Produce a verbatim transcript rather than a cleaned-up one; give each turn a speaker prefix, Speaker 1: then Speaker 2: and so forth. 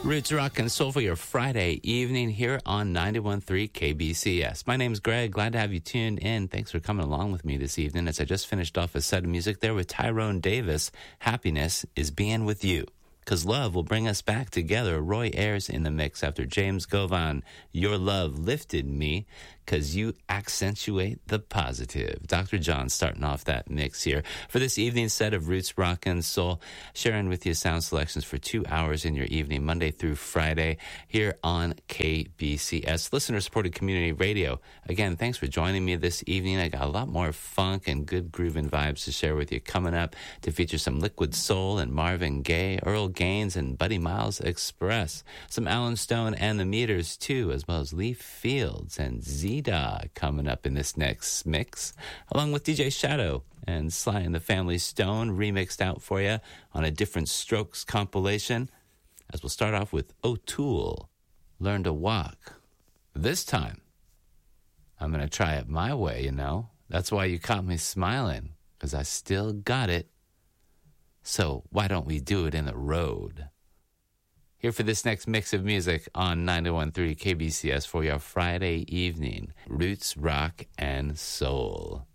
Speaker 1: Roots Rock and Soul for your Friday evening here on ninety-one point three K B C S. My name's Greg. Glad to have you tuned in. Thanks for coming along with me this evening as I just finished off a set of music there with Tyrone Davis. Happiness is being with you, because love will bring us back together. Roy Ayers in the mix after James Govan. Your love lifted me because you accentuate the positive. Doctor John starting off that mix here for this evening's set of Roots Rock and Soul, sharing with you sound selections for two hours in your evening, Monday through Friday, here on K B C S, listener-supported community radio. Again, thanks for joining me this evening. I got a lot more funk and good grooving vibes to share with you coming up to feature some Liquid Soul and Marvin Gaye, Earl Gaines, and Buddy Miles Express. Some Alan Stone and the Meters, too, as well as Lee Fields and Z coming up in this next mix, along with D J Shadow and Sly and the Family Stone remixed out for you on a Different Strokes compilation, as we'll start off with O'Toole, Learn to Walk. This time, I'm going to try it my way, you know. That's why you caught me smiling, because I still got it. So why don't we do it in the road? Here for this next mix of music on ninety-one point three K B C S for your Friday evening, Roots, Rock, and Soul.